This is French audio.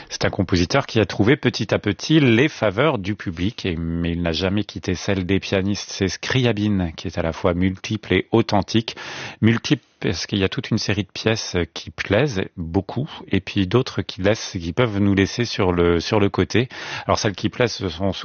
C'est un compositeur qui a trouvé petit à petit les faveurs du public, mais il n'a jamais quitté celle des pianistes. C'est Scriabine qui est à la fois multiple et authentique. Multiple parce qu'il y a toute une série de pièces qui plaisent beaucoup, et puis d'autres qui peuvent nous laisser sur le côté. Alors celles qui plaisent, ce sont